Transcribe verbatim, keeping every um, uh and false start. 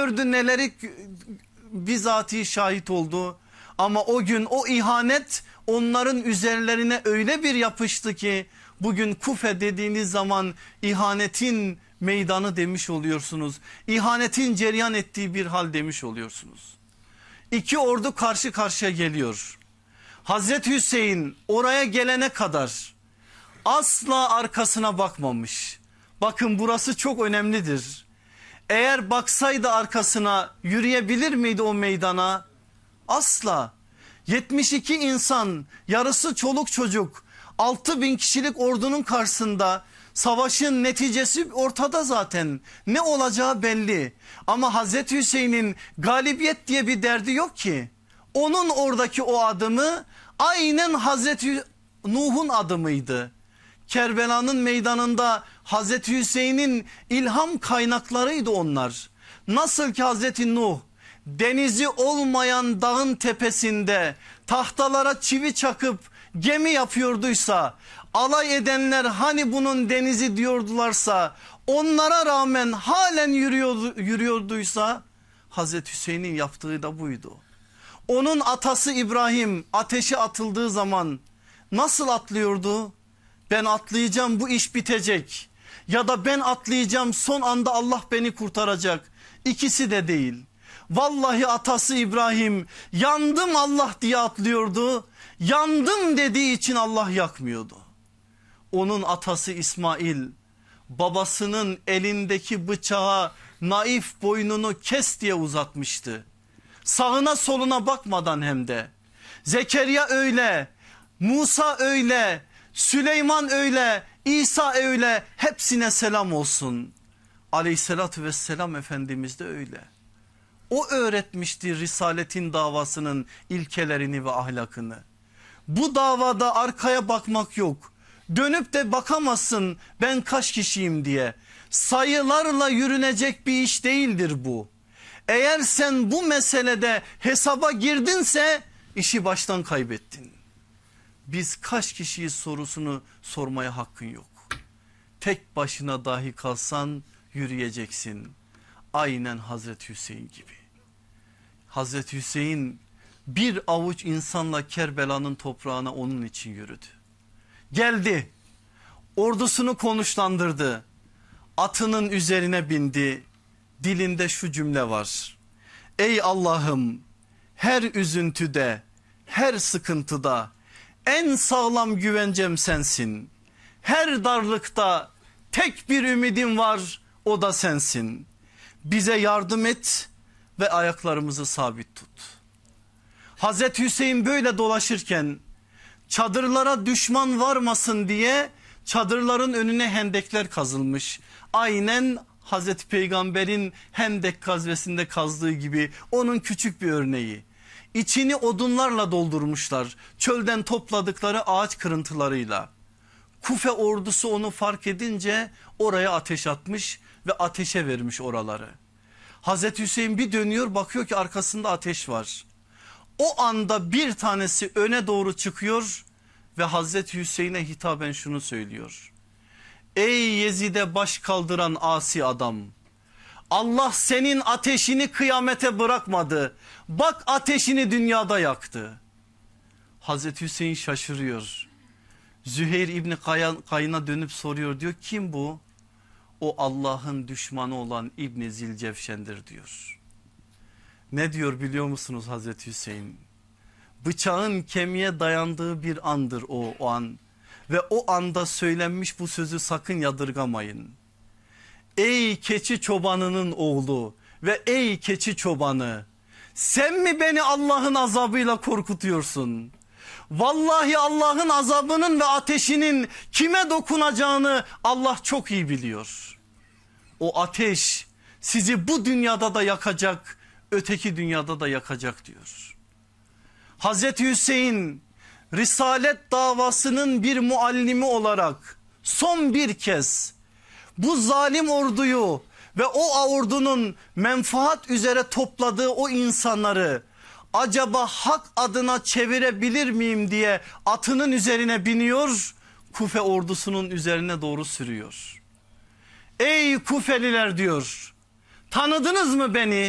gördü, neleri bizatihi şahit oldu. Ama o gün o ihanet onların üzerlerine öyle bir yapıştı ki bugün Kufe dediğiniz zaman ihanetin meydanı demiş oluyorsunuz. İhanetin cereyan ettiği bir hal demiş oluyorsunuz. İki ordu karşı karşıya geliyor. Hazreti Hüseyin oraya gelene kadar asla arkasına bakmamış. Bakın burası çok önemlidir. Eğer baksaydı arkasına yürüyebilir miydi o meydana? Asla. yetmiş iki insan, yarısı çoluk çocuk, altı bin kişilik ordunun karşısında, savaşın neticesi ortada zaten. Ne olacağı belli. Ama Hazreti Hüseyin'in galibiyet diye bir derdi yok ki. Onun oradaki o adımı aynen Hazreti Nuh'un adımıydı. Kerbela'nın meydanında Hazreti Hüseyin'in ilham kaynaklarıydı onlar. Nasıl ki Hazreti Nuh denizi olmayan dağın tepesinde tahtalara çivi çakıp gemi yapıyorduysa, alay edenler hani bunun denizi diyordularsa, onlara rağmen halen yürüyordu, yürüyorduysa Hazreti Hüseyin'in yaptığı da buydu. Onun atası İbrahim ateşe atıldığı zaman nasıl atlıyordu? Ben atlayacağım, bu iş bitecek, ya da ben atlayacağım, son anda Allah beni kurtaracak. İkisi de değil. Vallahi atası İbrahim yandım Allah diye atlıyordu. Yandım dediği için Allah yakmıyordu. Onun atası İsmail babasının elindeki bıçağa naif boynunu kes diye uzatmıştı. Sağına soluna bakmadan hem de. Zekeriya öyle, Musa öyle, Süleyman öyle, İsa öyle, hepsine selam olsun. Aleyhissalatü vesselam Efendimiz de öyle. O öğretmiştir risaletin davasının ilkelerini ve ahlakını. Bu davada arkaya bakmak yok. Dönüp de bakamazsın ben kaç kişiyim diye. Sayılarla yürünecek bir iş değildir bu. Eğer sen bu meselede hesaba girdinse işi baştan kaybettin. Biz kaç kişiyiz sorusunu sormaya hakkın yok. Tek başına dahi kalsan yürüyeceksin. Aynen Hazreti Hüseyin gibi. Hazreti Hüseyin bir avuç insanla Kerbela'nın toprağına onun için yürüdü. Geldi, ordusunu konuşlandırdı, atının üzerine bindi, dilinde şu cümle var: ey Allah'ım, her üzüntüde, her sıkıntıda en sağlam güvencem sensin. Her darlıkta tek bir ümidim var, o da sensin. Bize yardım et ve ayaklarımızı sabit tut. Hazreti Hüseyin böyle dolaşırken çadırlara düşman varmasın diye çadırların önüne hendekler kazılmış. Aynen Hazreti Peygamber'in Hendek gazvesinde kazdığı gibi, onun küçük bir örneği. İçini odunlarla doldurmuşlar, çölden topladıkları ağaç kırıntılarıyla. Kufe ordusu onu fark edince oraya ateş atmış ve ateşe vermiş oraları. Hazreti Hüseyin bir dönüyor, bakıyor ki arkasında ateş var. O anda bir tanesi öne doğru çıkıyor ve Hazreti Hüseyin'e hitaben şunu söylüyor: ey Yezid'e baş kaldıran asi adam, Allah senin ateşini kıyamete bırakmadı, bak ateşini dünyada yaktı. Hazreti Hüseyin şaşırıyor. Züheyr İbni Kayn'a dönüp soruyor, diyor kim bu? O Allah'ın düşmanı olan İbni Zilcevşen'dir diyor. Ne diyor biliyor musunuz Hazreti Hüseyin? Bıçağın kemiğe dayandığı bir andır o, o an. Ve o anda söylenmiş bu sözü sakın yadırgamayın. Ey keçi çobanının oğlu ve ey keçi çobanı, sen mi beni Allah'ın azabıyla korkutuyorsun? Vallahi Allah'ın azabının ve ateşinin kime dokunacağını Allah çok iyi biliyor. O ateş sizi bu dünyada da yakacak, öteki dünyada da yakacak diyor. Hazreti Hüseyin Risalet davasının bir muallimi olarak son bir kez bu zalim orduyu ve o ordunun menfaat üzere topladığı o insanları acaba hak adına çevirebilir miyim diye atının üzerine biniyor, Kufe ordusunun üzerine doğru sürüyor. Ey Kufeliler diyor, tanıdınız mı beni?